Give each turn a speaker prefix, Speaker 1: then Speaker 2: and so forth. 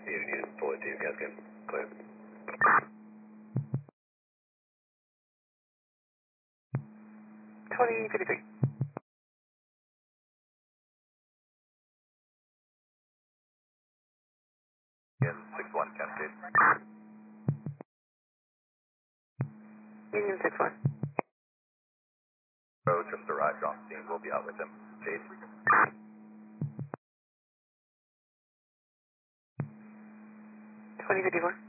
Speaker 1: Union Unit, deployed to Cascade. Clear. 2053. Union 61, Cascade. Union 61. Road just arrived on scene. We'll be out with him. Jade. 2054.